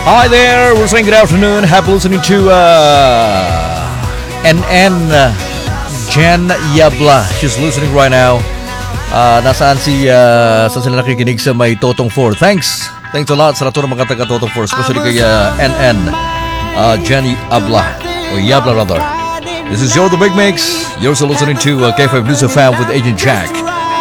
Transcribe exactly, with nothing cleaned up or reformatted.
Hi there, we're saying good afternoon. Happy listening to uh, N N uh, Jen Yabla. She's listening right now. Uh, nasaan si uh, saan sila nakikinig sa may Totong four. Thanks. Thanks a lot sa lahat ng mga taga Totong four, especially kay uh, N N uh, Jenny Abla or Yabla rather. This is your The Big Mix. You're also listening to uh, K five News F M with Agent Jack.